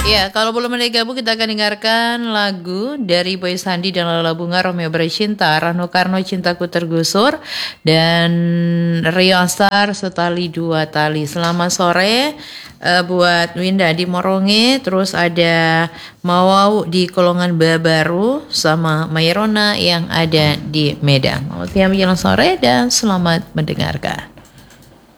Ya, kalau belum ada yang gabung kita akan dengarkan lagu dari Boy Sandi dan Lala Bunga, Romeo Bercinta, Rano Karno Cintaku Tergusur, dan Rio Astar Setali Dua Tali. Selamat sore buat Winda di Moronge, terus ada Mawau di Kolongan Babaru sama Mayrona yang ada di Medan. Selamat siang menjelang sore dan selamat mendengarkan.